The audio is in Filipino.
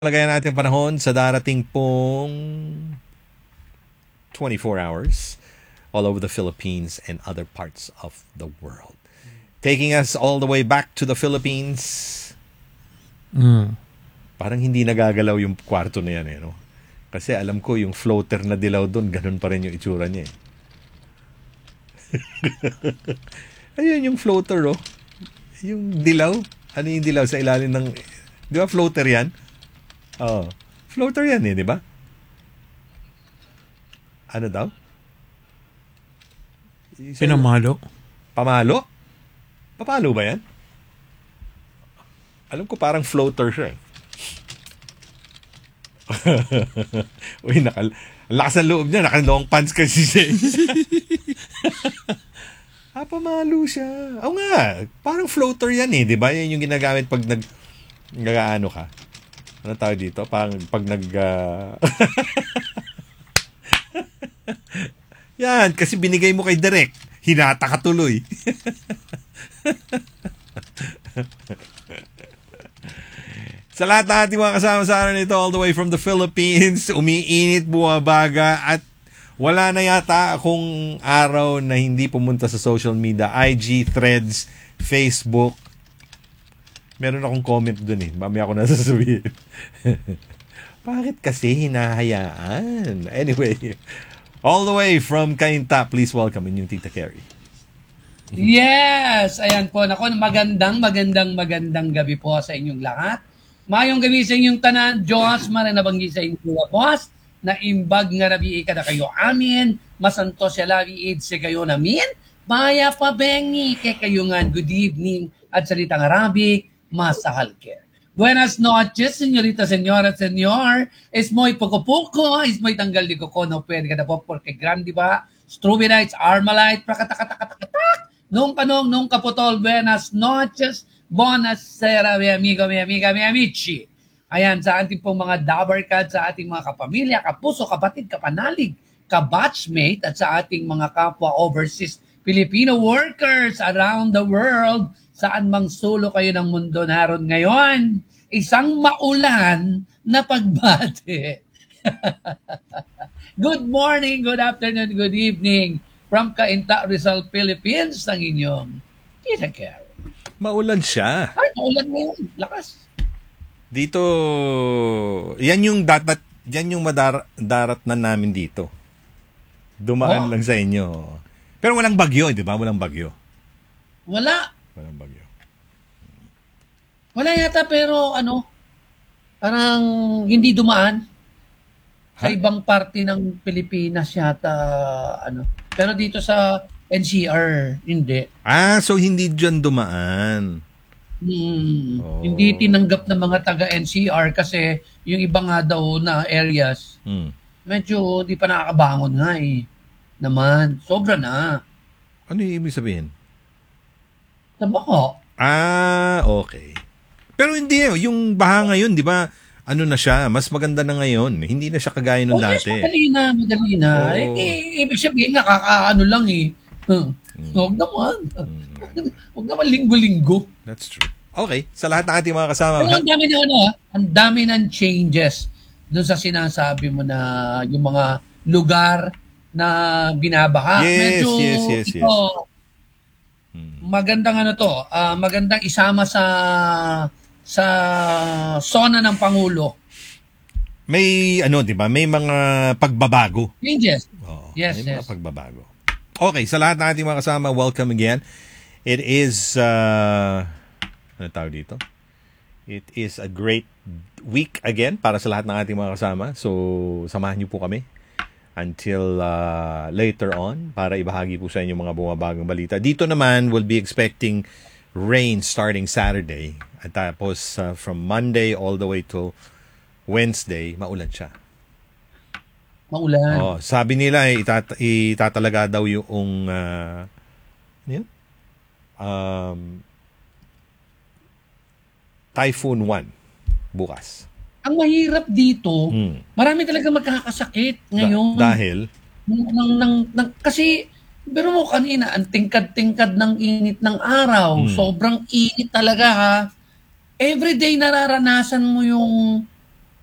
Lagayan natin panahon sa darating pong 24 hours all over the Philippines and other parts of the world. Taking us all the way back to the Philippines. Parang hindi nagagalaw yung kwarto na yan eh, no? Kasi alam ko yung floater na dilaw doon, ganun pa rin yung itsura niya eh. Ayun yung floater, oh. Yung dilaw. Ano yung dilaw sa ilalim ng... Di ba floater yan? Oh, floater yan eh, di ba? Ano daw? Pinamalo. Pamalo? Papalo ba yan? Alam ko parang floater siya eh. Uy, lakas ng loob niya. Naka-long pants kasi siya. Pamalo siya. Oo nga, parang floater yan eh, di ba? Yan yung ginagamit pag nag-ano ka. Ano tawag dito? Pag Yan, kasi binigay mo kay Direk. Hinata ka tuloy. Sa lahat ng ating mga kasama sa araw nito, all the way from the Philippines, umiinit, bumabaga, at wala na yata akong araw na hindi pumunta sa social media. IG, Threads, Facebook. Meron akong comment dun eh. Mamaya ako nasasabihin. Bakit kasi hinahayaan? Anyway, all the way from Cainta, please welcome inyong Tita Carrie. Yes! Ayan po. Naku, magandang gabi po sa inyong lahat. Mayong gabi sa inyong tanan. Diyos, maranabanggi sa inyong boss, na imbag nga rabi ka na kayo amin, masanto siya labi sa kayo namin, maya pa bengi kay kayo nga good evening at salitang Arabic, masahal care. Buenas noches, señorita, señora, señor. Es muy poco-poco, es muy tanggal di ko no pwede ka na po porque grande ba? Strubinites, Armalite, prakatakatakatakatak. Nung kanong, nung kaputol, buenas noches, buonasera, mi amigo, mi amiga, mi amici. Ayan, sa ating pong mga dabarkad, sa ating mga kapamilya, kapuso, kapatid, kapanalig, kabatchmate, at sa ating mga kapwa overseas Filipino workers around the world, saan mang sulo kayo ng mundo naroon ngayon, isang maulan na pagbati. Good morning, good afternoon, good evening from Cainta, Rizal, Philippines, ang inyong Tita Carrie. Maulan siya. Ay, maulan ngayon. Lakas. Dito, yan yung darat na namin dito. Dumaan lang sa inyo. Pero walang bagyo, di ba? Walang bagyo. Wala. Walang bagyo. Wala yata pero parang hindi dumaan sa ibang parte ng Pilipinas yata Pero dito sa NCR hindi. So hindi diyan dumaan. Hindi tinanggap ng mga taga NCR kasi yung iba nga daw na areas medyo di pa nakakabangon nga eh. Naman, sobra na. Ano yung ibig sabihin? Tabako. Okay. Pero hindi yung baha ngayon, di ba? Ano na siya, mas maganda na ngayon. Hindi na siya kagaya nung dati. Madali na. Ibig sabihin, nakakaano lang eh. Huwag naman. Huwag naman linggo-linggo. That's true. Okay, sa lahat ng ating mga kasama. Pero ang dami ng changes doon sa sinasabi mo na yung mga lugar na binabaha. Yes. Magandang magandang isama sa zona ng Pangulo. May di ba? May mga pagbabago. Changes. May mga pagbabago. Okay, sa lahat ng ating mga kasama, welcome again. It is ano tawag dito? It is a great week again para sa lahat ng ating mga kasama. So, samahan niyo po kami until later on para ibahagi po sa inyo mga bumabagong balita. Dito naman, we'll be expecting rain starting Saturday. At tapos from Monday all the way to Wednesday, maulan siya. Maulan. Sabi nila itatalaga daw yung Typhoon 1 bukas. Ang mahirap dito, marami talaga magkakasakit ngayon. Dahil? Kasi, pero mo kanina, ang tingkad-tingkad ng init ng araw. Sobrang init talaga ha. Everyday nararanasan mo yung